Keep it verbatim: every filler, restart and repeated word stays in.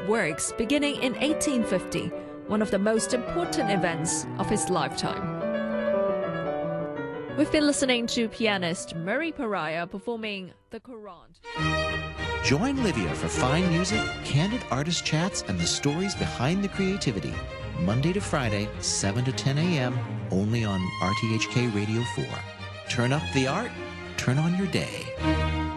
works beginning in eighteen fifty, one of the most important events of his lifetime. We've been listening to pianist Murray Pariah performing the Courante. Join Livia for fine music, candid artist chats, and the stories behind the creativity. Monday to Friday, seven to ten a m, only on R T H K Radio four. Turn up the art, turn on your day.